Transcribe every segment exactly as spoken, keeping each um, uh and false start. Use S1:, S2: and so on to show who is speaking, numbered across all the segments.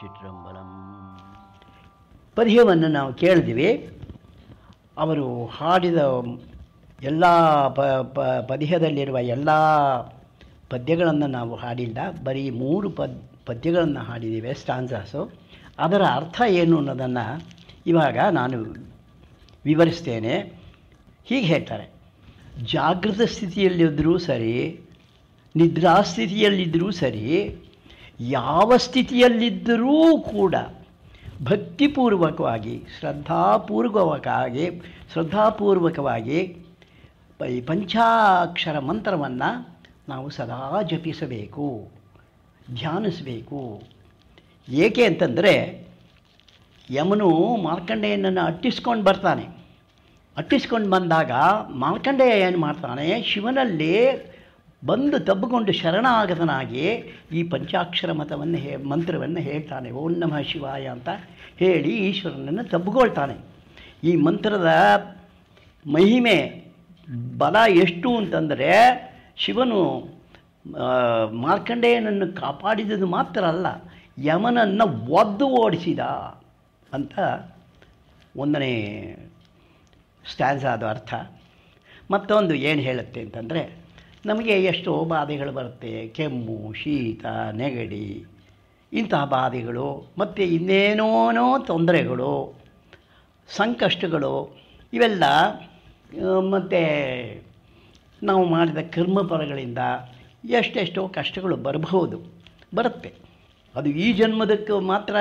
S1: ಚಿತ್ರಂಬಲಂ ಪದ್ಯವನ್ನು ನಾವು ಕೇಳಿದ್ವಿ. ಅವರು ಹಾಡಿದ ಎಲ್ಲ ಪ ಪ ಪದ್ಯದಲ್ಲಿರುವ ಎಲ್ಲ ಪದ್ಯಗಳನ್ನು ನಾವು ಹಾಡಿಲ್ಲ, ಬರೀ ಮೂರು ಪದ್ ಪದ್ಯಗಳನ್ನು ಹಾಡಿದ್ದೀವಿ, ಸ್ಟಾನ್ಸಾಸು. ಅದರ ಅರ್ಥ ಏನು ಅನ್ನೋದನ್ನು ಇವಾಗ ನಾನು ವಿವರಿಸ್ತೇನೆ. ಹೀಗೆ ಹೇಳ್ತಾರೆ: ಜಾಗೃತ ಸ್ಥಿತಿಯಲ್ಲಿದ್ದರೂ ಸರಿ, ನಿದ್ರಾಸ್ಥಿತಿಯಲ್ಲಿದ್ದರೂ ಸರಿ, ಯಾವ ಸ್ಥಿತಿಯಲ್ಲಿದ್ದರೂ ಕೂಡ ಭಕ್ತಿಪೂರ್ವಕವಾಗಿ ಶ್ರದ್ಧಾಪೂರ್ವಕವಾಗಿ ಶ್ರದ್ಧಾಪೂರ್ವಕವಾಗಿ ಈ ಪಂಚಾಕ್ಷರ ಮಂತ್ರವನ್ನು ನಾವು ಸದಾ ಜಪಿಸಬೇಕು, ಧ್ಯಾನಿಸಬೇಕು. ಏಕೆ ಅಂತಂದರೆ, ಯಮನು ಮಾರ್ಕಂಡೇಯನನ್ನು ಅಟ್ಟಿಸ್ಕೊಂಡು ಬರ್ತಾನೆ. ಅಟ್ಟಿಸ್ಕೊಂಡು ಬಂದಾಗ ಮಾರ್ಕಂಡೇಯ ಏನು ಮಾಡ್ತಾನೆ, ಶಿವನಲ್ಲಿ ಬಂದು ತಬ್ಬಿಕೊಂಡು ಶರಣಾಗತನಾಗಿ ಈ ಪಂಚಾಕ್ಷರ ಮತವನ್ನು ಹೇ ಮಂತ್ರವನ್ನು ಹೇಳ್ತಾನೆ. ಓಂ ನಮಃ ಶಿವಾಯ ಅಂತ ಹೇಳಿ ಈಶ್ವರನನ್ನು ತಬ್ಬಿಕೊಳ್ತಾನೆ. ಈ ಮಂತ್ರದ ಮಹಿಮೆ ಬಲ ಎಷ್ಟು ಅಂತಂದರೆ, ಶಿವನು ಮಾರ್ಕಂಡೇಯನನ್ನು ಕಾಪಾಡಿದುದು ಮಾತ್ರ ಅಲ್ಲ, ಯಮನನ್ನು ಒದ್ದು ಓಡಿಸಿದ ಅಂತ ಒಂದನೇ ಸ್ಟ್ಯಾನ್ಸಾದ ಅರ್ಥ. ಮತ್ತೊಂದು ಏನು ಹೇಳುತ್ತೆ ಅಂತಂದರೆ, ನಮಗೆ ಎಷ್ಟೋ ಬಾಧೆಗಳು ಬರುತ್ತೆ, ಕೆಮ್ಮು, ಶೀತ, ನೆಗಡಿ, ಇಂತಹ ಬಾಧೆಗಳು, ಮತ್ತು ಇನ್ನೇನೋ ತೊಂದರೆಗಳು, ಸಂಕಷ್ಟಗಳು, ಇವೆಲ್ಲ ಮತ್ತು ನಾವು ಮಾಡಿದ ಕರ್ಮಫಲಗಳಿಂದ ಎಷ್ಟೆಷ್ಟೋ ಕಷ್ಟಗಳು ಬರಬಹುದು, ಬರುತ್ತೆ. ಅದು ಈ ಜನ್ಮದಕ್ಕೆ ಮಾತ್ರ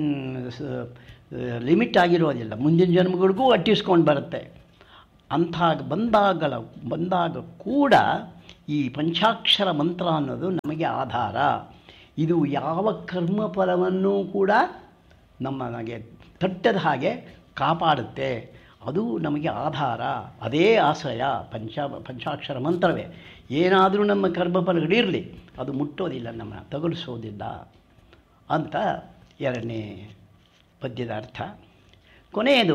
S1: ಲಿಮಿಟ್ ಆಗಿರೋದಿಲ್ಲ, ಮುಂದಿನ ಜನ್ಮಗಳಿಗೂ ಅಟ್ಟಿಸ್ಕೊಂಡು ಬರುತ್ತೆ. ಅಂಥ ಬಂದಾಗಲ ಬಂದಾಗ ಕೂಡ ಈ ಪಂಚಾಕ್ಷರ ಮಂತ್ರ ಅನ್ನೋದು ನಮಗೆ ಆಧಾರ. ಇದು ಯಾವ ಕರ್ಮಫಲವನ್ನು ಕೂಡ ನಮಗೆ ತಟ್ಟದ ಹಾಗೆ ಕಾಪಾಡುತ್ತೆ. ಅದು ನಮಗೆ ಆಧಾರ, ಅದೇ ಆಶ್ರಯ. ಪಂಚ ಪಂಚಾಕ್ಷರ ಮಂತ್ರವೇ. ಏನಾದರೂ ನಮ್ಮ ಕರ್ಮಫಲಗಳಿರಲಿ, ಅದು ಮುಟ್ಟೋದಿಲ್ಲ, ನಮ್ಮನ್ನು ತಗುಲಿಸೋದಿಲ್ಲ ಅಂತ ಎರಡನೇ ಪದ್ಯದ ಅರ್ಥ. ಕೊನೆಯದು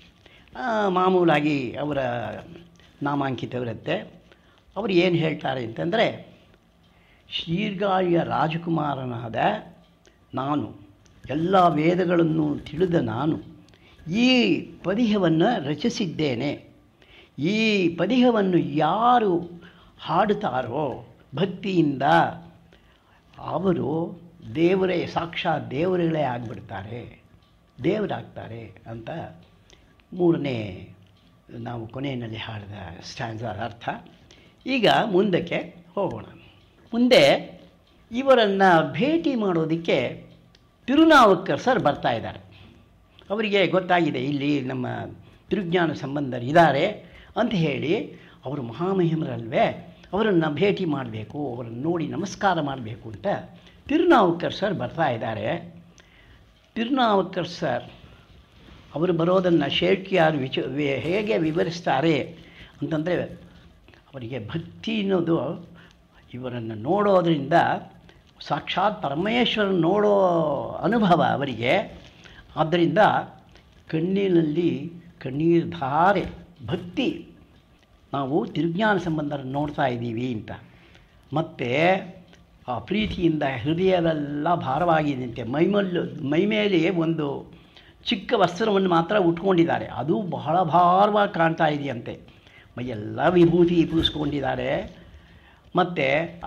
S1: ಮಾಮೂಲಾಗಿ ಅವರ ನಾಮಾಂಕಿತವಿರುತ್ತೆ. ಅವರು ಏನು ಹೇಳ್ತಾರೆ ಅಂತಂದರೆ, ಶೀರ್ಗಾಳಿಯ ರಾಜಕುಮಾರನಾದ ನಾನು, ಎಲ್ಲ ವೇದಗಳನ್ನು ತಿಳಿದ ನಾನು ಈ ಪದ್ಯವನ್ನು ರಚಿಸಿದ್ದೇನೆ. ಈ ಪದ್ಯವನ್ನು ಯಾರು ಹಾಡುತ್ತಾರೋ ಭಕ್ತಿಯಿಂದ ಅವರು ದೇವರೇ, ಸಾಕ್ಷಾತ್ ದೇವರುಗಳೇ ಆಗಿಬಿಡ್ತಾರೆ, ದೇವರಾಗ್ತಾರೆ ಅಂತ ಮೂರನೇ ನಾವು ಕೊನೆಯಲ್ಲಿ ಹಾಡಿದ ಸ್ಟ್ಯಾನ್ಸಾದ ಅರ್ಥ. ಈಗ ಮುಂದಕ್ಕೆ ಹೋಗೋಣ. ಮುಂದೆ ಇವರನ್ನು ಭೇಟಿ ಮಾಡೋದಕ್ಕೆ ತಿರುನಾವುಕ್ಕರ್ ಸರ್ ಬರ್ತಾ ಇದ್ದಾರೆ. ಅವರಿಗೆ ಗೊತ್ತಾಗಿದೆ ಇಲ್ಲಿ ನಮ್ಮ ತಿರುಜ್ಞಾನ ಸಂಬಂಧರು ಇದ್ದಾರೆ ಅಂತ ಹೇಳಿ, ಅವರು ಮಹಾಮಹಿಮರಲ್ವೇ, ಅವರನ್ನು ಭೇಟಿ ಮಾಡಬೇಕು, ಅವರನ್ನು ನೋಡಿ ನಮಸ್ಕಾರ ಮಾಡಬೇಕು ಅಂತ ತಿರುನಾವುಕ್ಕರ್ ಸರ್ ಬರ್ತಾ ಇದ್ದಾರೆ. ತಿರುನಾವುಕ್ಕರ್ ಸರ್ ಅವರು ಬರೋದನ್ನು ಶೇಟ್ಕಿಯಾರ್ ವಿಚ ಹೇಗೆ ವಿವರಿಸ್ತಾರೆ ಅಂತಂದರೆ, ಅವರಿಗೆ ಭಕ್ತಿ ಅನ್ನೋದು ಇವರನ್ನು ನೋಡೋದರಿಂದ ಸಾಕ್ಷಾತ್ ಪರಮೇಶ್ವರನ ನೋಡೋ ಅನುಭವ ಅವರಿಗೆ. ಆದ್ದರಿಂದ ಕಣ್ಣಿನಲ್ಲಿ ಕಣ್ಣೀರು ಧಾರೆ ಭಕ್ತಿ, ನಾವು ತಿರುಜ್ಞಾನ ಸಂಬಂಧರನ್ನು ನೋಡ್ತಾ ಇದ್ದೀವಿ ಅಂತ. ಮತ್ತು ಆ ಪ್ರೀತಿಯಿಂದ ಹೃದಯವೆಲ್ಲ ಭಾರವಾಗಿದೆಯಂತೆ. ಮೈಮಲ್ಲು ಮೈಮೇಲೆ ಒಂದು ಚಿಕ್ಕ ವಸ್ತ್ರವನ್ನು ಮಾತ್ರ ಉಟ್ಕೊಂಡಿದ್ದಾರೆ, ಅದು ಬಹಳ ಭಾರವಾಗಿ ಕಾಣ್ತಾ ಇದೆಯಂತೆ. ಮೈಯೆಲ್ಲ ವಿಭೂತಿ ಪೂಸ್ಕೊಂಡಿದ್ದಾರೆ. ಮತ್ತು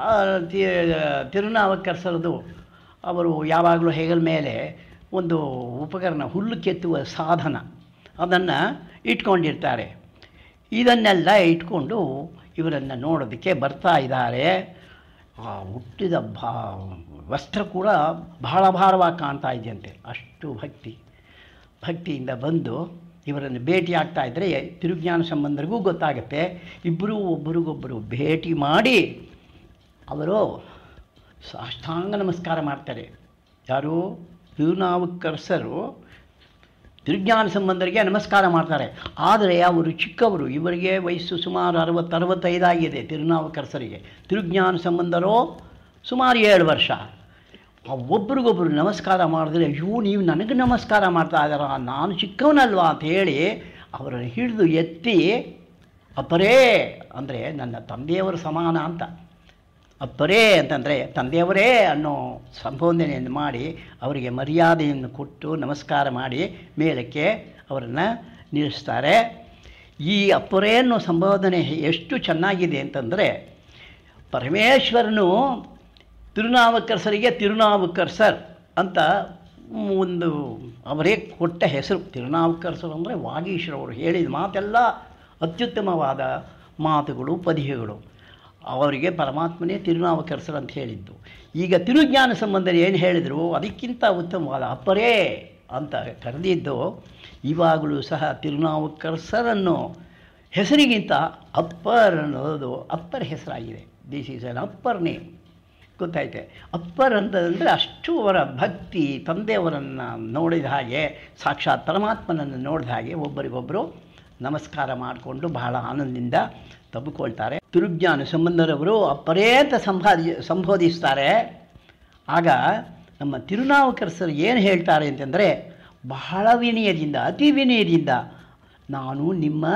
S1: ತಿರುನಾವುಕ್ಕರ್ ಸರ್ದು ಅವರು ಯಾವಾಗಲೂ ಹೆಗಲ ಮೇಲೆ ಒಂದು ಉಪಕರಣ, ಹುಲ್ಲು ಕೆತ್ತುವ ಸಾಧನ, ಅದನ್ನು ಇಟ್ಕೊಂಡಿರ್ತಾರೆ. ಇದನ್ನೆಲ್ಲ ಇಟ್ಕೊಂಡು ಇವರನ್ನು ನೋಡೋದಕ್ಕೆ ಬರ್ತಾ ಇದ್ದಾರೆ. ಆ ಹುಟ್ಟಿದ ಭಾ ವಸ್ತ್ರ ಕೂಡ ಬಹಳ ಭಾರವಾಗಿ ಕಾಣ್ತಾ ಇದೆಯಂತೆ. ಅಷ್ಟು ಭಕ್ತಿ ಭಕ್ತಿಯಿಂದ ಬಂದು ಇವರನ್ನು ಭೇಟಿ ಆಗ್ತಾ ಇದ್ದರೆ ತಿರುಜ್ಞಾನ ಸಂಬಂಧರಿಗೂ ಗೊತ್ತಾಗುತ್ತೆ. ಇಬ್ಬರೂ ಒಬ್ಬರಿಗೊಬ್ಬರು ಭೇಟಿ ಮಾಡಿ ಅವರು ಸಾಷ್ಟಾಂಗ ನಮಸ್ಕಾರ ಮಾಡ್ತಾರೆ. ಯಾರು? ತಿರುನಾವುಕ್ಕರ್ ಸರು ತಿರುಜ್ಞಾನ ಸಂಬಂಧರಿಗೆ ನಮಸ್ಕಾರ ಮಾಡ್ತಾರೆ. ಆದರೆ ಅವರು ಚಿಕ್ಕವರು, ಇವರಿಗೆ ವಯಸ್ಸು ಸುಮಾರು ಅರವತ್ತು ಅರವತ್ತೈದಾಗಿದೆ ತಿರುನಾವುಕ್ಕರ್ ಸರಿಗೆ. ತಿರುಜ್ಞಾನ ಸಂಬಂಧರು ಸುಮಾರು ಏಳು ವರ್ಷ. ಒಬ್ರಿಗೊಬ್ಬರು ನಮಸ್ಕಾರ ಮಾಡಿದ್ರೆ, ಅಯ್ಯೋ ನೀವು ನನಗೆ ನಮಸ್ಕಾರ ಮಾಡ್ತಾ ಇದ್ದಾರ, ನಾನು ಚಿಕ್ಕವನಲ್ವಾ ಅಂತ ಹೇಳಿ ಅವರನ್ನು ಹಿಡಿದು ಎತ್ತಿ, ಅಪರೇ ಅಂದರೆ ನನ್ನ ತಂದೆಯವರು ಸಮಾನ ಅಂತ ಅಪ್ಪರೇ ಅಂತಂದರೆ ತಂದೆಯವರೇ ಅನ್ನೋ ಸಂಬೋಧನೆಯನ್ನು ಮಾಡಿ ಅವರಿಗೆ ಮರ್ಯಾದೆಯನ್ನು ಕೊಟ್ಟು ನಮಸ್ಕಾರ ಮಾಡಿ ಮೇಲಕ್ಕೆ ಅವರನ್ನು ನಿಲ್ಲಿಸ್ತಾರೆ. ಈ ಅಪ್ಪರೇ ಅನ್ನೋ ಸಂಬೋಧನೆ ಎಷ್ಟು ಚೆನ್ನಾಗಿದೆ ಅಂತಂದರೆ, ಪರಮೇಶ್ವರನು ತಿರುನಾವುಕ್ಕರಸರಿಗೆ ತಿರುನಾವುಕ್ಕರಸರ್ ಅಂತ ಒಂದು ಅವರೇ ಕೊಟ್ಟ ಹೆಸರು. ತಿರುನಾವುಕ್ಕರಸರು ಅಂದರೆ ವಾಗೀಶ್ವರವರು ಹೇಳಿದ ಮಾತೆಲ್ಲ ಅತ್ಯುತ್ತಮವಾದ ಮಾತುಗಳು, ಪದ್ಯಗಳು. ಅವರಿಗೆ ಪರಮಾತ್ಮನೇ ತಿರುನಾವುಕ್ಕರಸರು ಅಂತ ಹೇಳಿದ್ದು. ಈಗ ತಿರುಜ್ಞಾನ ಸಂಬಂಧ ಏನು ಹೇಳಿದರು, ಅದಕ್ಕಿಂತ ಉತ್ತಮವಾದ ಅಪ್ಪರೇ ಅಂತ ಕರೆದಿದ್ದು. ಇವಾಗಲೂ ಸಹ ತಿರುನಾವುಕ್ಕರಸರನ್ನು ಹೆಸರಿಗಿಂತ ಅಪ್ಪರ್ ಅನ್ನೋದು ಅಪ್ಪರ್ ಹೆಸರಾಗಿದೆ. This is an upper name. ಗೊತ್ತಾಯ್ತೆ? Upper ಅಂತಂದರೆ ಅಷ್ಟು ಅವರ ಭಕ್ತಿ, ತಂದೆಯವರನ್ನು ನೋಡಿದ ಹಾಗೆ, ಸಾಕ್ಷಾತ್ ಪರಮಾತ್ಮನನ್ನು ನೋಡಿದ ಹಾಗೆ ಒಬ್ಬರಿಗೊಬ್ಬರು ನಮಸ್ಕಾರ ಮಾಡಿಕೊಂಡು ಬಹಳ ಆನಂದದಿಂದ ತಬ್ಬಿಕೊಳ್ತಾರೆ. ತಿರುಜ್ಞಾನ ಸಂಬಂಧರವರು ಅಪ್ಪರೇ ಅಂತ ಸಂಪಾದಿ ಸಂಬೋಧಿಸ್ತಾರೆ. ಆಗ ನಮ್ಮ ತಿರುನಾವುಕ್ಕರಸರು ಏನು ಹೇಳ್ತಾರೆ ಅಂತಂದರೆ, ಬಹಳ ವಿನಯದಿಂದ, ಅತಿ ವಿನಯದಿಂದ, ನಾನು ನಿಮ್ಮ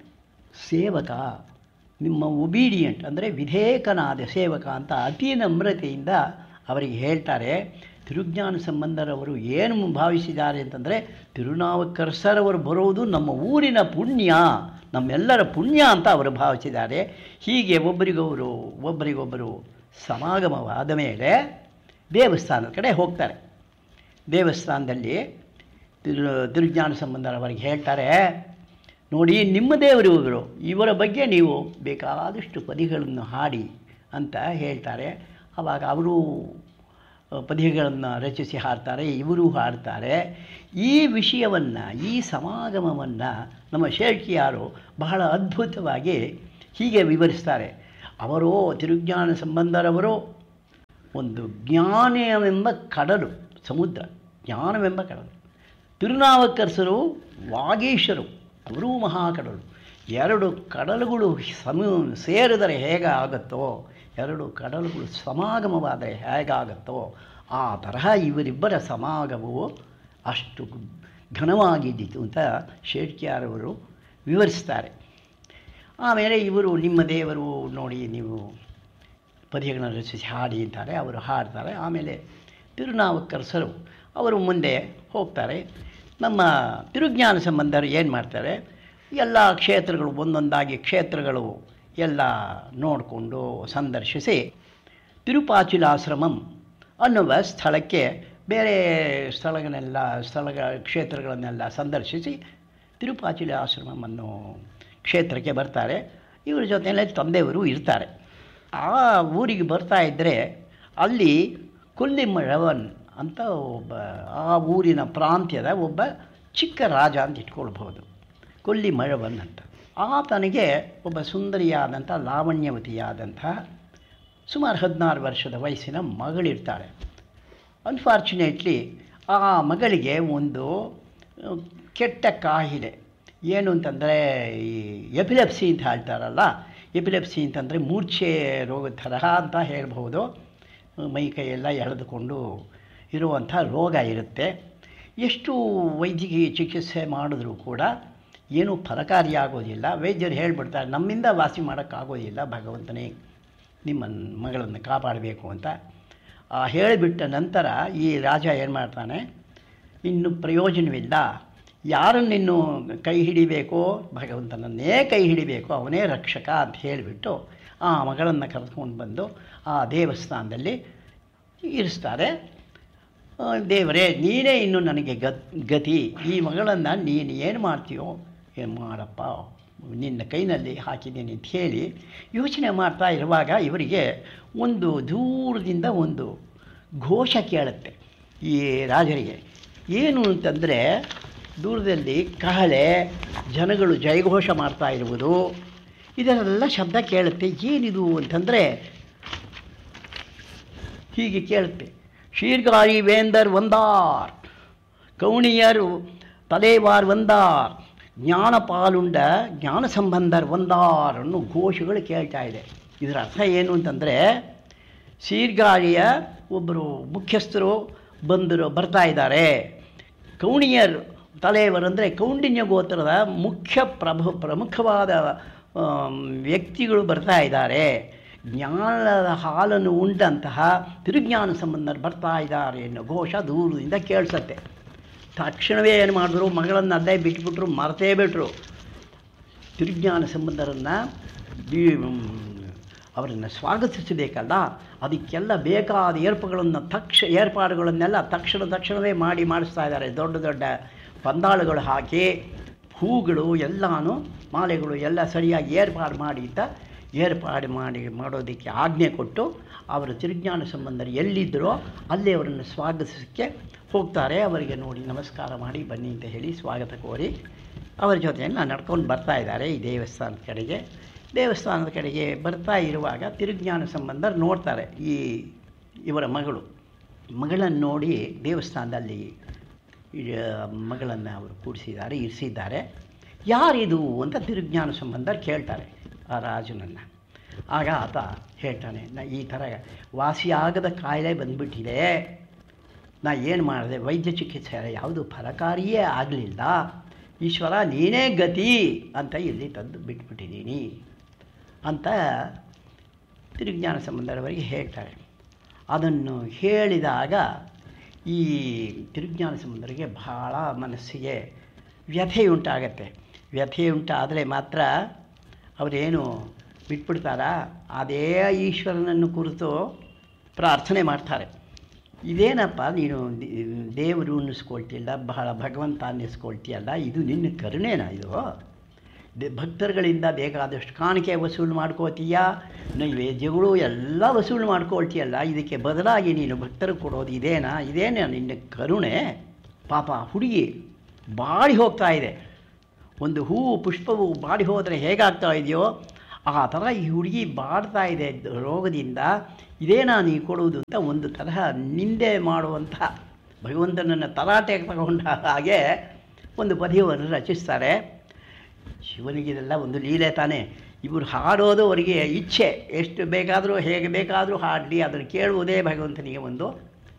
S1: ಸೇವಕ, ನಿಮ್ಮ ಒಬೀಡಿಯಂಟ್ ಅಂದರೆ ವಿಧೇಯಕನಾದ ಸೇವಕ ಅಂತ ಅತಿ ನಮ್ರತೆಯಿಂದ ಅವರಿಗೆ ಹೇಳ್ತಾರೆ. ತಿರುಜ್ಞಾನ ಸಂಬಂಧರವರು ಏನು ಭಾವಿಸಿದ್ದಾರೆ ಅಂತಂದರೆ, ತಿರುನಾವುಕ್ಕರಸರವರು ಬರೋದು ನಮ್ಮ ಊರಿನ ಪುಣ್ಯ, ನಮ್ಮೆಲ್ಲರ ಪುಣ್ಯ ಅಂತ ಅವರು ಭಾವಿಸಿದ್ದಾರೆ. ಹೀಗೆ ಒಬ್ಬರಿಗೊಬ್ಬರು ಒಬ್ಬರಿಗೊಬ್ಬರು ಸಮಾಗಮವಾದ ಮೇಲೆ ದೇವಸ್ಥಾನದ ಕಡೆ ಹೋಗ್ತಾರೆ. ದೇವಸ್ಥಾನದಲ್ಲಿ ತಿರು ತಿರುಜ್ಞಾನ ಸಂಬಂಧರವರಿಗೆ ಹೇಳ್ತಾರೆ, ನೋಡಿ ನಿಮ್ಮ ದೇವರು ಇವರು, ಇವರ ಬಗ್ಗೆ ನೀವು ಬೇಕಾದಷ್ಟು ಪದ್ಯಗಳನ್ನು ಹಾಡಿ ಅಂತ ಹೇಳ್ತಾರೆ. ಆವಾಗ ಅವರು ಪದ್ಯಗಳನ್ನು ರಚಿಸಿ ಹಾಡ್ತಾರೆ, ಇವರು ಹಾಡ್ತಾರೆ. ಈ ವಿಷಯವನ್ನು, ಈ ಸಮಾಗಮವನ್ನು ನಮ್ಮ ಶೇಳ್ಕಿಯಾರು ಬಹಳ ಅದ್ಭುತವಾಗಿ ಹೀಗೆ ವಿವರಿಸ್ತಾರೆ. ಅವರು ತಿರುಜ್ಞಾನ ಸಂಬಂಧರವರು ಒಂದು ಜ್ಞಾನವೆಂಬ ಕಡಲು, ಸಮುದ್ರ, ಜ್ಞಾನವೆಂಬ ಕಡಲು. ತಿರುನಾವುಕ್ಕರಸರು ವಾಗೀಶರು, ಅವರೂ ಮಹಾಕಡಲು. ಎರಡು ಕಡಲುಗಳು ಸಮ ಸೇರಿದರೆ ಹೇಗೆ ಆಗುತ್ತೋ, ಎರಡು ಕಡಲುಗಳು ಸಮಾಗಮವಾದರೆ ಹೇಗಾಗುತ್ತೋ ಆ ತರಹ ಇವರಿಬ್ಬರ ಸಮಾಗಮವು ಅಷ್ಟು ಘನವಾಗಿದ್ದಿತು ಅಂತ ಶೇಟ್ಕಿಯಾರವರು ವಿವರಿಸ್ತಾರೆ. ಆಮೇಲೆ ಇವರು ನಿಮ್ಮ ದೇವರು ನೋಡಿ ನೀವು ಪದ್ಯಗಳನ್ನು ರಚಿಸಿ ಹಾಡಿ ಅಂತಾರೆ. ಅವರು ಹಾಡ್ತಾರೆ. ಆಮೇಲೆ ತಿರುನಾವುಕ್ಕರಸರು ಅವರು ಮುಂದೆ ಹೋಗ್ತಾರೆ. ನಮ್ಮ ತಿರುಜ್ಞಾನ ಸಂಬಂಧರು ಏನು ಮಾಡ್ತಾರೆ, ಎಲ್ಲ ಕ್ಷೇತ್ರಗಳು ಒಂದೊಂದಾಗಿ ಕ್ಷೇತ್ರಗಳು ಎಲ್ಲ ನೋಡಿಕೊಂಡು ಸಂದರ್ಶಿಸಿ ತಿರುಪಾಚುಲಾಶ್ರಮಂ ಅನ್ನುವ ಸ್ಥಳಕ್ಕೆ, ಬೇರೆ ಸ್ಥಳಗಳನ್ನೆಲ್ಲ ಸ್ಥಳಗಳ ಕ್ಷೇತ್ರಗಳನ್ನೆಲ್ಲ ಸಂದರ್ಶಿಸಿ ತಿರುಪಾಚುಲಾಶ್ರಮಂ ಅನ್ನೋ ಕ್ಷೇತ್ರಕ್ಕೆ ಬರ್ತಾರೆ. ಇವರ ಜೊತೆಯಲ್ಲಿ ತಂದೆಯವರು ಇರ್ತಾರೆ. ಆ ಊರಿಗೆ ಬರ್ತಾ ಇದ್ದರೆ ಅಲ್ಲಿ ಕೊಲ್ಲಿಮಳವನ್ ಅಂತ ಒಬ್ಬ, ಆ ಊರಿನ ಪ್ರಾಂತ್ಯದ ಒಬ್ಬ ಚಿಕ್ಕ ರಾಜ ಅಂತ ಇಟ್ಕೊಳ್ಬೋದು, ಕೊಲ್ಲಿಮಳವನ್ ಅಂತ. ಆತನಿಗೆ ಒಬ್ಬ ಸುಂದರಿಯಾದಂಥ ಲಾವಣ್ಯವತಿಯಾದಂಥ ಸುಮಾರು ಹದಿನಾರು ವರ್ಷದ ವಯಸ್ಸಿನ ಮಗಳಿರ್ತಾಳೆ. ಅನ್ಫಾರ್ಚುನೇಟ್ಲಿ ಆ ಮಗಳಿಗೆ ಒಂದು ಕೆಟ್ಟ ಕಾಯಿಲೆ. ಏನು ಅಂತಂದರೆ ಈ ಎಪಿಲೆಪ್ಸಿ ಅಂತ ಹೇಳ್ತಾರಲ್ಲ, ಎಪಿಲೆಪ್ಸಿ ಅಂತಂದರೆ ಮೂರ್ಛೆ ರೋಗದ ತರಹ ಅಂತ ಹೇಳ್ಬೋದು. ಮೈ ಕೈಯೆಲ್ಲ ಎಳೆದುಕೊಂಡು ಇರುವಂಥ ರೋಗ ಇರುತ್ತೆ. ಎಷ್ಟು ವೈದ್ಯಕೀಯ ಚಿಕಿತ್ಸೆ ಮಾಡಿದ್ರೂ ಕೂಡ ಏನೂ ಫಲಕಾರಿಯಾಗೋದಿಲ್ಲ. ವೈದ್ಯರು ಹೇಳಿಬಿಡ್ತಾರೆ, ನಮ್ಮಿಂದ ವಾಸಿ ಮಾಡೋಕ್ಕಾಗೋದಿಲ್ಲ, ಭಗವಂತನೇ ನಿಮ್ಮ ಮಗಳನ್ನು ಕಾಪಾಡಬೇಕು ಅಂತ. ಹೇಳಿಬಿಟ್ಟ ನಂತರ ಈ ರಾಜ ಏನು ಮಾಡ್ತಾನೆ, ಇನ್ನು ಪ್ರಯೋಜನವಿಲ್ಲ, ಯಾರನ್ನಿನ್ನು ಕೈ ಹಿಡಿಬೇಕೋ ಭಗವಂತನನ್ನೇ ಕೈ ಹಿಡಿಬೇಕು, ಅವನೇ ರಕ್ಷಕ ಅಂತ ಹೇಳಿಬಿಟ್ಟು ಆ ಮಗಳನ್ನು ಕರೆದುಕೊಂಡು ಬಂದು ಆ ದೇವಸ್ಥಾನದಲ್ಲಿ ಇರಿಸ್ತಾರೆ. ದೇವರೇ ನೀನೇ ಇನ್ನು ನನಗೆ ಗತಿ, ಈ ಮಗಳನ್ನು ನೀನು ಏನು ಮಾಡ್ತೀಯೋ ಏನು ಮಾಡಪ್ಪ, ನಿನ್ನ ಕೈನಲ್ಲಿ ಹಾಕಿದ್ದೀನಿ ಅಂತ ಹೇಳಿ ಯೋಚನೆ ಮಾಡ್ತಾ ಇರುವಾಗ ಇವರಿಗೆ ಒಂದು ದೂರದಿಂದ ಒಂದು ಘೋಷ ಕೇಳುತ್ತೆ ಈ ರಾಜರಿಗೆ. ಏನು ಅಂತಂದರೆ ದೂರದಲ್ಲಿ ಕಹಳೆ, ಜನಗಳು ಜಯಘೋಷ ಮಾಡ್ತಾ ಇರುವುದು, ಇದನ್ನೆಲ್ಲ ಶಬ್ದ ಕೇಳುತ್ತೆ. ಏನಿದು ಅಂತಂದರೆ ಹೀಗೆ ಕೇಳುತ್ತೆ, ಶೀರ್ಗಾರಿ ವೇಂದರ್ ವಂದಾರ್, ಕೌಣಿಯರ್ ತಲೇವಾರ್ ವಂದಾರ್, ಜ್ಞಾನ ಪಾಲುಂಡ ಜ್ಞಾನ ಸಂಬಂಧರ್ ವಂದಾರ್ ಅನ್ನೋ ಘೋಷಗಳು ಕೇಳ್ತಾ ಇದೆ. ಇದರ ಅರ್ಥ ಏನು ಅಂತಂದರೆ, ಶೀರ್ಗಾಳಿಯ ಒಬ್ಬರು ಮುಖ್ಯಸ್ಥರು ಬಂದರು ಬರ್ತಾ ಇದ್ದಾರೆ, ಕೌಣಿಯರ್ ತಲೇವರ್ ಅಂದರೆ ಕೌಂಡಿನ್ಯ ಗೋತ್ರದ ಮುಖ್ಯ ಪ್ರಭು ಪ್ರಮುಖವಾದ ವ್ಯಕ್ತಿಗಳು ಬರ್ತಾ ಇದ್ದಾರೆ, ಜ್ಞಾನದ ಹಾಲನ್ನು ಉಂಡಂತಹ ತಿರುಜ್ಞಾನ ಸಂಬಂಧರು ಬರ್ತಾ ಇದ್ದಾರೆ ಅನ್ನೋ ಘೋಷ ದೂರದಿಂದ ಕೇಳಿಸತ್ತೆ. ತಕ್ಷಣವೇ ಏನು ಮಾಡಿದ್ರು, ಮಗಳನ್ನು ಅಲ್ಲೇ ಬಿಟ್ಬಿಟ್ರು, ಮರ್ತೇ ಬಿಟ್ರು. ತಿರುಜ್ಞಾನ ಸಂಬಂಧರನ್ನು ಅವರನ್ನು ಸ್ವಾಗತಿಸಬೇಕಲ್ಲ, ಅದಕ್ಕೆಲ್ಲ ಬೇಕಾದ ಏರ್ಪುಗಳನ್ನು ತಕ್ಷ ಏರ್ಪಾಡುಗಳನ್ನೆಲ್ಲ ತಕ್ಷಣ ತಕ್ಷಣವೇ ಮಾಡಿ ಮಾಡಿಸ್ತಾ ಇದ್ದಾರೆ. ದೊಡ್ಡ ದೊಡ್ಡ ಪಂದಾಳುಗಳು ಹಾಕಿ ಹೂಗಳು ಎಲ್ಲನೂ ಮಾಲೆಗಳು ಎಲ್ಲ ಸರಿಯಾಗಿ ಏರ್ಪಾಡು ಮಾಡಿ ಅಂತ ಏರ್ಪಾಡು ಮಾಡಿ ಮಾಡೋದಕ್ಕೆ ಆಜ್ಞೆ ಕೊಟ್ಟು ಅವರು ತಿರುಜ್ಞಾನ ಸಂಬಂಧರು ಎಲ್ಲಿದ್ದರೋ ಅಲ್ಲಿ ಅವರನ್ನು ಸ್ವಾಗತಿಸೋಕ್ಕೆ ಹೋಗ್ತಾರೆ. ಅವರಿಗೆ ನೋಡಿ ನಮಸ್ಕಾರ ಮಾಡಿ ಬನ್ನಿ ಅಂತ ಹೇಳಿ ಸ್ವಾಗತ ಕೋರಿ ಅವರ ಜೊತೆಯನ್ನು ನಡ್ಕೊಂಡು ಬರ್ತಾ ಇದ್ದಾರೆ ಈ ದೇವಸ್ಥಾನದ ಕಡೆಗೆ. ದೇವಸ್ಥಾನದ ಕಡೆಗೆ ಬರ್ತಾ ಇರುವಾಗ ತಿರುಜ್ಞಾನ ಸಂಬಂಧರು ನೋಡ್ತಾರೆ ಈ ಇವರ ಮಗಳು ಮಗಳನ್ನು ನೋಡಿ ದೇವಸ್ಥಾನದಲ್ಲಿ ಮಗಳನ್ನು ಅವರು ಕೂಡಿಸಿದ್ದಾರೆ, ಇರಿಸಿದ್ದಾರೆ. ಯಾರಿದು ಅಂತ ತಿರುಜ್ಞಾನ ಸಂಬಂಧರು ಕೇಳ್ತಾರೆ ಆ ರಾಜನನ್ನು. ಆಗ ಆತ ಹೇಳ್ತಾನೆ, ನಾ ಈ ಥರ ವಾಸಿಯಾಗದ ಕಾಯಿಲೆ ಬಂದುಬಿಟ್ಟಿದೆ, ನಾ ಏನು ಮಾಡಿದೆ, ವೈದ್ಯ ಚಿಕಿತ್ಸೆ ಯಾವುದು ಫಲಕಾರಿಯೇ ಆಗಲಿಲ್ಲ, ಈಶ್ವರ ನೀನೇ ಗತಿ ಅಂತ ಇಲ್ಲಿ ತಂದು ಬಿಟ್ಬಿಟ್ಟಿದ್ದೀನಿ ಅಂತ ತಿರುಜ್ಞಾನ ಸಂಬಂಧರವರಿಗೆ ಹೇಳ್ತಾರೆ. ಅದನ್ನು ಹೇಳಿದಾಗ ಈ ತಿರುಜ್ಞಾನ ಸಂಬಂಧರಿಗೆ ಬಹಳ ಮನಸ್ಸಿಗೆ ವ್ಯಥೆಯುಂಟಾಗತ್ತೆ. ವ್ಯಥೆಯುಂಟಾದರೆ ಮಾತ್ರ ಅವರೇನು ಬಿಟ್ಬಿಡ್ತಾರಾ, ಅದೇ ಈಶ್ವರನನ್ನು ಕುರಿತು ಪ್ರಾರ್ಥನೆ ಮಾಡ್ತಾರೆ. ಇದೇನಪ್ಪ ನೀನು ದೇವರು ಅನ್ನಿಸ್ಕೊಳ್ತಿಲ್ಲ, ಬಹಳ ಭಗವಂತ ಅನ್ನಿಸ್ಕೊಳ್ತೀಯಲ್ಲ, ಇದು ನಿನ್ನ ಕರುಣೆನಾ? ಇದು ಭಕ್ತರುಗಳಿಂದ ಬೇಕಾದಷ್ಟು ಕಾಣಿಕೆ ವಸೂಲು ಮಾಡ್ಕೋತೀಯ, ನೈವೇದ್ಯಗಳು ಎಲ್ಲ ವಸೂಲು ಮಾಡ್ಕೊಳ್ತೀಯಲ್ಲ, ಇದಕ್ಕೆ ಬದಲಾಗಿ ನೀನು ಭಕ್ತರಿಗೆ ಕೊಡೋದು ಇದೇನಾ? ಇದೇನಾ ನಿನ್ನ ಕರುಣೆ? ಪಾಪ ಹುಡುಗಿ ಬಾಡಿ ಹೋಗ್ತಾ ಇದೆ. ಒಂದು ಹೂವು ಪುಷ್ಪವು ಬಾಡಿ ಹೋದರೆ ಹೇಗಾಗ್ತಾ ಇದೆಯೋ ಆ ಥರ ಈ ಹುಡುಗಿ ಬಾಡ್ತಾ ಇದೆ ರೋಗದಿಂದ. ಇದೇನಾ ನೀ ಕೊಡುವುದು ಅಂತ ಒಂದು ತರಹ ನಿಂದೆ ಮಾಡುವಂಥ, ಭಗವಂತನನ್ನು ತರಾಟೆಗೆ ತಗೊಂಡ ಹಾಗೆ ಒಂದು ಪದ್ಯವನ್ನು ರಚಿಸ್ತಾರೆ. ಶಿವನಿಗಿದೆಲ್ಲ ಒಂದು ಲೀಲೆ ತಾನೇ. ಇವರು ಹಾಡೋದು ಅವರಿಗೆ ಇಚ್ಛೆ, ಎಷ್ಟು ಬೇಕಾದರೂ ಹೇಗೆ ಬೇಕಾದರೂ ಹಾಡಲಿ, ಅದನ್ನು ಕೇಳುವುದೇ ಭಗವಂತನಿಗೆ ಒಂದು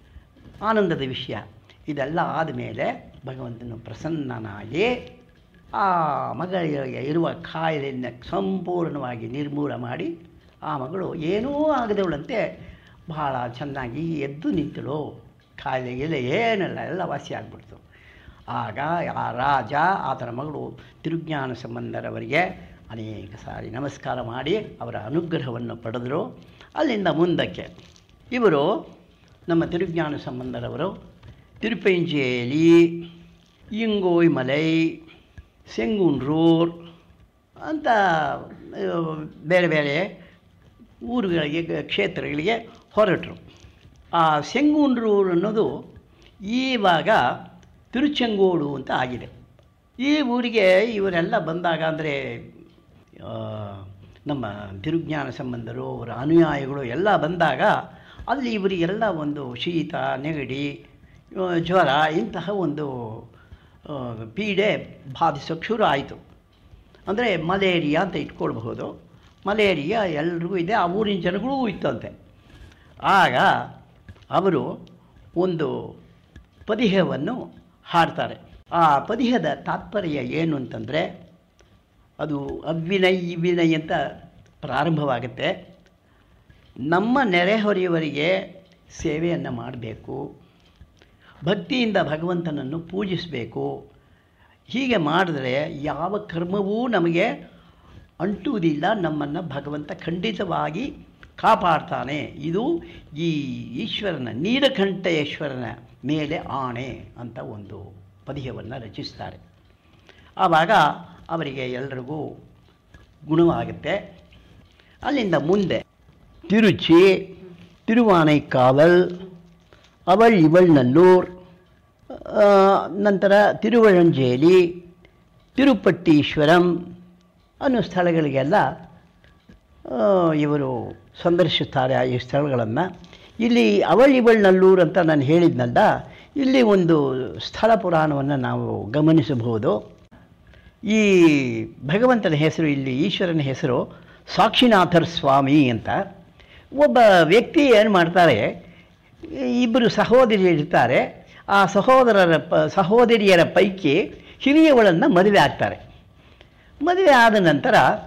S1: ಆನಂದದ ವಿಷಯ. ಇದೆಲ್ಲ ಆದಮೇಲೆ ಭಗವಂತನು ಪ್ರಸನ್ನನಾಗಿ ಆ ಮಗಳಿಗೆ ಇರುವ ಕಾಯಿಲೆಯನ್ನು ಸಂಪೂರ್ಣವಾಗಿ ನಿರ್ಮೂಲ ಮಾಡಿ ಆ ಮಗಳು ಏನೂ ಆಗದವಳಂತೆ ಭಾಳ ಚೆನ್ನಾಗಿ ಎದ್ದು ನಿಂತಳು. ಕಾಯಿಲೆಗೆಲ್ಲ ಏನೆಲ್ಲ ಎಲ್ಲ ವಾಸಿ ಆಗಿಬಿಡ್ತು. ಆಗ ಆ ರಾಜ ಆತನ ಮಗಳು ತಿರುಜ್ಞಾನ ಸಂಬಂಧರವರಿಗೆ ಅನೇಕ ಸಾರಿ ನಮಸ್ಕಾರ ಮಾಡಿ ಅವರ ಅನುಗ್ರಹವನ್ನು ಪಡೆದರು. ಅಲ್ಲಿಂದ ಮುಂದಕ್ಕೆ ಇವರು ನಮ್ಮ ತಿರುಜ್ಞಾನ ಸಂಬಂಧರವರು ತಿರುಪೆಂಚೇಲಿ, ಇಂಗೋಯ್ ಮಲೈ, ಸೆಂಗುಂಡ್ರೂರ್ ಅಂತ ಬೇರೆ ಬೇರೆ ಊರುಗಳಿಗೆ, ಕ್ಷೇತ್ರಗಳಿಗೆ ಹೊರಟರು. ಆ ಸೆಂಗುಂಡ್ರೂರು ಅನ್ನೋದು ಈವಾಗ ತಿರುಚೆಂಗೋಡು ಅಂತ ಆಗಿದೆ. ಈ ಊರಿಗೆ ಇವರೆಲ್ಲ ಬಂದಾಗ, ಅಂದರೆ ನಮ್ಮ ತಿರುಜ್ಞಾನ ಸಂಬಂಧರು ಅವರ ಅನುಯಾಯಿಗಳು ಎಲ್ಲ ಬಂದಾಗ ಅಲ್ಲಿ ಇವರಿಗೆಲ್ಲ ಒಂದು ಶೀತ, ನೆಗಡಿ, ಜ್ವರ ಇಂತಹ ಒಂದು ಪೀಡೆ ಬಾಧಿಸೋಕ್ಕೆ ಶುರು ಆಯಿತು. ಅಂದರೆ ಮಲೇರಿಯಾ ಅಂತ ಇಟ್ಕೊಳ್ಬಹುದು. ಮಲೇರಿಯಾ ಎಲ್ರಿಗೂ ಇದೆ, ಆ ಊರಿನ ಜನಗಳಿಗೂ ಇತ್ತಂತೆ. ಆಗ ಅವರು ಒಂದು ಪದಿಹವನ್ನು ಹಾಡ್ತಾರೆ. ಆ ಪದಿಹದ ತಾತ್ಪರ್ಯ ಏನು ಅಂತಂದರೆ, ಅದು ಅವಿನಯ್ ಇವಿನಯ್ ಅಂತ ಪ್ರಾರಂಭವಾಗುತ್ತೆ. ನಮ್ಮ ನೆರೆಹೊರೆಯವರಿಗೆ ಸೇವೆಯನ್ನು ಮಾಡಬೇಕು, ಭಕ್ತಿಯಿಂದ ಭಗವಂತನನ್ನು ಪೂಜಿಸಬೇಕು. ಹೀಗೆ ಮಾಡಿದ್ರೆ ಯಾವ ಕರ್ಮವೂ ನಮಗೆ ಅಂಟುವುದಿಲ್ಲ, ನಮ್ಮನ್ನು ಭಗವಂತ ಖಂಡಿತವಾಗಿ ಕಾಪಾಡ್ತಾನೆ. ಇದು ಈ ಈಶ್ವರನ, ನೀಲಕಂಠೇಶ್ವರನ ಮೇಲೆ ಆಣೆ ಅಂತ ಒಂದು ಪದ್ಯವನ್ನು ರಚಿಸ್ತಾರೆ. ಆವಾಗ ಅವರಿಗೆ ಎಲ್ಲರಿಗೂ ಗುಣವಾಗುತ್ತೆ. ಅಲ್ಲಿಂದ ಮುಂದೆ ತಿರುಚಿ, ತಿರುವಾನೈಕಾವಲ್, ಅವಳ್ ಇವಳ್ ನಲ್ಲೂರ್, ನಂತರ ತಿರುವಳಂಜೇಲಿ, ತಿರುಪಟ್ಟೀಶ್ವರಂ ಅನ್ನೋ ಸ್ಥಳಗಳಿಗೆಲ್ಲ ಇವರು ಸಂದರ್ಶಿಸ್ತಾರೆ ಈ ಸ್ಥಳಗಳನ್ನು. ಇಲ್ಲಿ ಅವಳ್ ಇವಳ್ ನಲ್ಲೂರು ಅಂತ ನಾನು ಹೇಳಿದ್ನಲ್ಲ, ಇಲ್ಲಿ ಒಂದು ಸ್ಥಳ ಪುರಾಣವನ್ನು ನಾವು ಗಮನಿಸಬಹುದು. ಈ ಭಗವಂತನ ಹೆಸರು, ಇಲ್ಲಿ ಈಶ್ವರನ ಹೆಸರು ಸಾಕ್ಷಿನಾಥರ ಸ್ವಾಮಿ ಅಂತ. ಒಬ್ಬ ವ್ಯಕ್ತಿ ಏನು ಮಾಡ್ತಾರೆ, ಇಬ್ಬರು ಸಹೋದರಿಯರಿರ್ತಾರೆ. ಆ ಸಹೋದರರ ಪ ಸಹೋದರಿಯರ ಪೈಕಿ ಹಿರಿಯವಳನ್ನು ಮದುವೆ ಆಗ್ತಾರೆ. ಮದುವೆ ಆದ ನಂತರ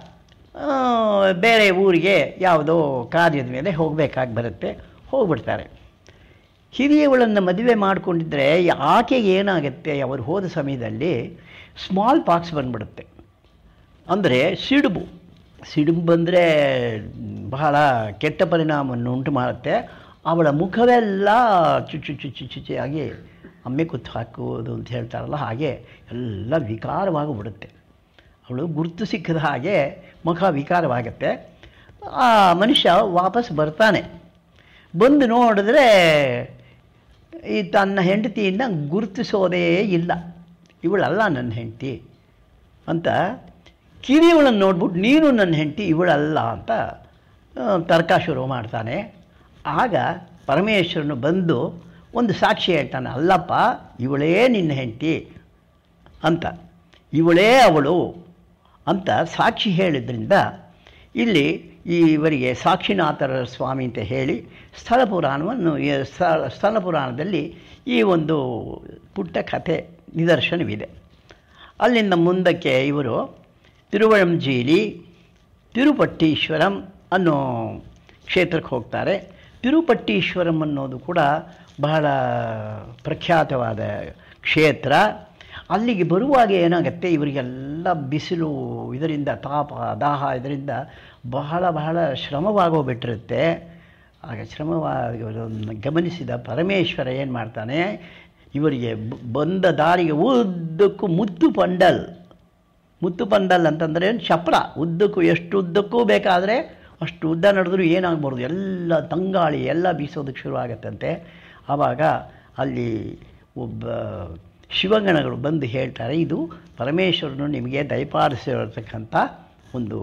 S1: ಬೇರೆ ಊರಿಗೆ ಯಾವುದೋ ಕಾರ್ಯದ ಮೇಲೆ ಹೋಗಬೇಕಾಗಿ ಬರುತ್ತೆ, ಹೋಗ್ಬಿಡ್ತಾರೆ. ಹಿರಿಯವಳನ್ನು ಮದುವೆ ಮಾಡಿಕೊಂಡಿದ್ದರೆ ಆಕೆಗೆ ಏನಾಗುತ್ತೆ, ಅವರು ಹೋದ ಸಮಯದಲ್ಲಿ ಸ್ಮಾಲ್ ಪಾಕ್ಸ್ ಬಂದ್ಬಿಡುತ್ತೆ. ಅಂದರೆ ಸಿಡುಬು ಸಿಡುಬು ಬಂದರೆ ಬಹಳ ಕೆಟ್ಟ ಪರಿಣಾಮವನ್ನು ಉಂಟು ಮಾಡುತ್ತೆ. ಅವಳ ಮುಖವೆಲ್ಲ ಚುಚ್ಚು ಚುಚ್ಚು ಚುಚ್ಚಿಯಾಗಿ ಅಮ್ಮೆ ಕುತ್ತು ಹಾಕುವುದು ಅಂತ ಹೇಳ್ತಾರಲ್ಲ, ಹಾಗೆ ಎಲ್ಲ ವಿಕಾರವಾಗಿಬಿಡುತ್ತೆ. ಅವಳು ಗುರುತು ಸಿಕ್ಕದ ಹಾಗೆ ಮುಖ ವಿಕಾರವಾಗುತ್ತೆ. ಆ ಮನುಷ್ಯ ವಾಪಸ್ ಬರ್ತಾನೆ. ಬಂದು ನೋಡಿದ್ರೆ ಈ ತನ್ನ ಹೆಂಡತಿಯಿಂದ ಗುರುತಿಸೋದೇ ಇಲ್ಲ, ಇವಳಲ್ಲ ನನ್ನ ಹೆಂಡತಿ ಅಂತ. ಕಿರಿಯವಳನ್ನು ನೋಡ್ಬಿಟ್ಟು ನೀನು ನನ್ನ ಹೆಂಡತಿ ಇವಳಲ್ಲ ಅಂತ ತರ್ಕ ಶುರು ಮಾಡ್ತಾನೆ. ಆಗ ಪರಮೇಶ್ವರನು ಬಂದು ಒಂದು ಸಾಕ್ಷಿ ಹೇಳ್ತಾನೆ, ಅಲ್ಲಪ್ಪ ಇವಳೇ ನಿನ್ನ ಹೆಂಡತಿ ಅಂತ, ಇವಳೇ ಅವಳು ಅಂತ ಸಾಕ್ಷಿ ಹೇಳಿದ್ರಿಂದ ಇಲ್ಲಿ ಇವರಿಗೆ ಸಾಕ್ಷಿನಾಥರ ಸ್ವಾಮಿ ಅಂತ ಹೇಳಿ ಸ್ಥಳ ಪುರಾಣವನ್ನು ಸ್ಥಳ ಪುರಾಣದಲ್ಲಿ ಈ ಒಂದು ಪುಟ್ಟ ಕಥೆ ನಿದರ್ಶನವಿದೆ. ಅಲ್ಲಿಂದ ಮುಂದಕ್ಕೆ ಇವರು ತಿರುವಳಂಜೇರಿ ತಿರುಪಟ್ಟೀಶ್ವರಂ ಅನ್ನೋ ಕ್ಷೇತ್ರಕ್ಕೆ ಹೋಗ್ತಾರೆ. ತಿರುಪಟ್ಟೀಶ್ವರಂ ಅನ್ನೋದು ಕೂಡ ಬಹಳ ಪ್ರಖ್ಯಾತವಾದ ಕ್ಷೇತ್ರ. ಅಲ್ಲಿಗೆ ಬರುವಾಗ ಏನಾಗುತ್ತೆ, ಇವರಿಗೆಲ್ಲ ಬಿಸಿಲು, ಇದರಿಂದ ತಾಪ ದಾಹ, ಇದರಿಂದ ಬಹಳ ಬಹಳ ಶ್ರಮವಾಗೋಗ್ಬಿಟ್ಟಿರುತ್ತೆ. ಆಗ ಶ್ರಮವಾಗಿ ಗಮನಿಸಿದ ಪರಮೇಶ್ವರ ಏನು ಮಾಡ್ತಾನೆ, ಇವರಿಗೆ ಬಂದ ದಾರಿಗೆ ಉದ್ದಕ್ಕೂ ಮುತ್ತು ಪಂಡಲ್ ಮುತ್ತು ಪಂಡಲ್ ಅಂತಂದರೆ ಏನು ಚಪ್ರ, ಉದ್ದಕ್ಕೂ ಎಷ್ಟು ಉದ್ದಕ್ಕೂ ಬೇಕಾದರೆ ಅಷ್ಟು ಉದ್ದ ನಡೆದ್ರೂ ಏನಾಗ್ಬಾರ್ದು, ಎಲ್ಲ ತಂಗಾಳಿ ಎಲ್ಲ ಬೀಸೋದಕ್ಕೆ ಶುರುವಾಗತ್ತಂತೆ. ಆವಾಗ ಅಲ್ಲಿ ಒಬ್ಬ ಶಿವಗಣಗಳು ಬಂದು ಹೇಳ್ತಾರೆ, ಇದು ಪರಮೇಶ್ವರನು ನಿಮಗೆ ದಯಪಾಲಿಸಿರತಕ್ಕಂಥ ಒಂದು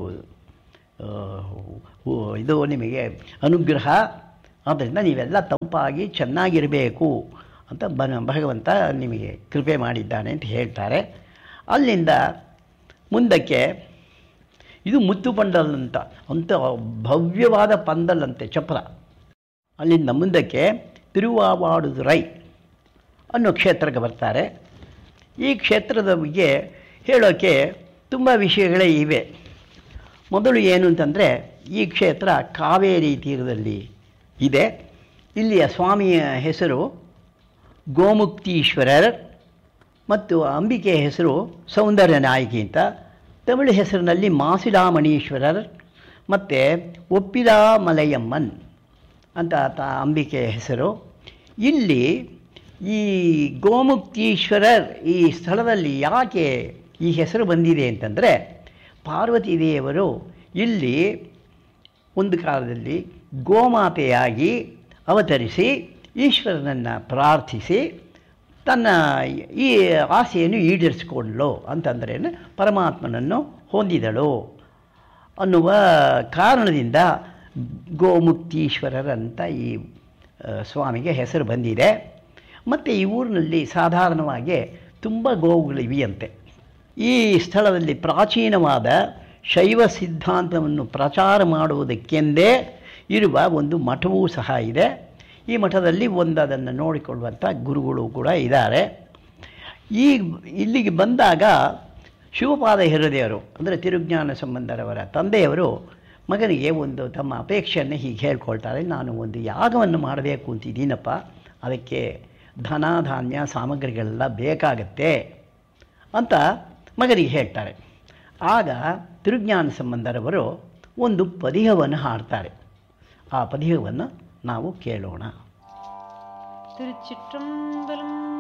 S1: ಇದು ನಿಮಗೆ ಅನುಗ್ರಹ, ಆದ್ದರಿಂದ ನೀವೆಲ್ಲ ತಂಪಾಗಿ ಚೆನ್ನಾಗಿರಬೇಕು ಅಂತ ಬ ಭಗವಂತ ನಿಮಗೆ ಕೃಪೆ ಮಾಡಿದ್ದಾನೆ ಅಂತ ಹೇಳ್ತಾರೆ. ಅಲ್ಲಿಂದ ಮುಂದಕ್ಕೆ ಇದು ಮುತ್ತು ಪಂಡಲ್ ಅಂತ ಅಂಥ ಭವ್ಯವಾದ ಪಂದಲ್ ಅಂತೆ ಚಪ್ರ. ಅಲ್ಲಿಂದ ಮುಂದಕ್ಕೆ ತಿರುವಾವಾಡುದುರೈ ಅನ್ನೋ ಕ್ಷೇತ್ರಕ್ಕೆ ಬರ್ತಾರೆ. ಈ ಕ್ಷೇತ್ರದ ಬಗ್ಗೆ ಹೇಳೋಕ್ಕೆ ತುಂಬ ವಿಷಯಗಳೇ ಇವೆ. ಮೊದಲು ಏನು ಅಂತಂದರೆ, ಈ ಕ್ಷೇತ್ರ ಕಾವೇರಿ ತೀರದಲ್ಲಿ ಇದೆ. ಇಲ್ಲಿಯ ಸ್ವಾಮಿಯ ಹೆಸರು ಗೋಮುಕ್ತೀಶ್ವರರ್ ಮತ್ತು ಅಂಬಿಕೆಯ ಹೆಸರು ಸೌಂದರ್ಯ ನಾಯಕಿ ಅಂತ. ತಮಿಳು ಹೆಸರಿನಲ್ಲಿ ಮಾಸಿಲಾಮಣೀಶ್ವರರ್ ಮತ್ತು ಒಪ್ಪಿಲಾಮಲಯಮ್ಮನ್ ಅಂತ ತ ಅಂಬಿಕೆಯ ಹೆಸರು. ಇಲ್ಲಿ ಈ ಗೋಮುಕ್ತೀಶ್ವರರ್ ಈ ಸ್ಥಳದಲ್ಲಿ ಯಾಕೆ ಈ ಹೆಸರು ಬಂದಿದೆ ಅಂತಂದರೆ, ಪಾರ್ವತೀ ದೇವರು ಇಲ್ಲಿ ಒಂದು ಕಾಲದಲ್ಲಿ ಗೋಮಾತೆಯಾಗಿ ಅವತರಿಸಿ ಈಶ್ವರನನ್ನು ಪ್ರಾರ್ಥಿಸಿ ತನ್ನ ಈ ಆಸೆಯನ್ನು ಈಡೇರಿಸಿಕೊಂಡಳು ಅಂತಂದರೆ ಪರಮಾತ್ಮನನ್ನು ಹೊಂದಿದಳು ಅನ್ನುವ ಕಾರಣದಿಂದ ಗೋಮುಕ್ತೀಶ್ವರರಂತ ಈ ಸ್ವಾಮಿಗೆ ಹೆಸರು ಬಂದಿದೆ. ಮತ್ತು ಈ ಊರಿನಲ್ಲಿ ಸಾಧಾರಣವಾಗಿ ತುಂಬ ಗೋವುಗಳಿವೆಯಂತೆ. ಈ ಸ್ಥಳದಲ್ಲಿ ಪ್ರಾಚೀನವಾದ ಶೈವ ಸಿದ್ಧಾಂತವನ್ನು ಪ್ರಚಾರ ಮಾಡುವುದಕ್ಕೆಂದೇ ಇರುವ ಒಂದು ಮಠವೂ ಸಹ ಇದೆ. ಈ ಮಠದಲ್ಲಿ ಒಂದು ಅದನ್ನು ನೋಡಿಕೊಳ್ಳುವಂಥ ಗುರುಗಳು ಕೂಡ ಇದ್ದಾರೆ. ಈ ಇಲ್ಲಿಗೆ ಬಂದಾಗ ಶಿವಪಾದ ಹಿರದೇವರು ಅಂದರೆ ತಿರುಜ್ಞಾನ ಸಂಬಂಧರವರ ತಂದೆಯವರು ಮಗನಿಗೆ ಒಂದು ತಮ್ಮ ಅಪೇಕ್ಷೆಯನ್ನು ಹೀಗೆ ಹೇಳ್ಕೊಳ್ತಾರೆ, ನಾನು ಒಂದು ಯಾಗವನ್ನು ಮಾಡಬೇಕು ಅಂತಿದ್ದೀನಪ್ಪ, ಅದಕ್ಕೆ ಧನ ಧಾನ್ಯ ಸಾಮಗ್ರಿಗಳೆಲ್ಲ ಬೇಕಾಗತ್ತೆ ಅಂತ ಮಗನಿಗೆ ಹೇಳ್ತಾರೆ. ಆಗ ತಿರುಜ್ಞಾನ ಸಂಬಂಧರವರು ಒಂದು ಪದಿಹವನ್ನು ಹಾಡ್ತಾರೆ. ಆ ಪದಿಹವನ್ನು ನಾವು ಕೇಳೋಣ.
S2: திருச்சிற்றம்பலம்